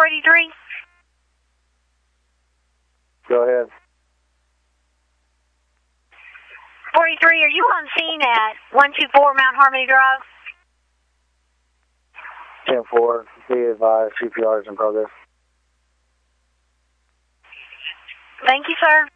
483. Go ahead. 483, are you on scene at 124 Mount Harmony Drive? 10-4. Be advised, CPR is in progress. Thank you, sir.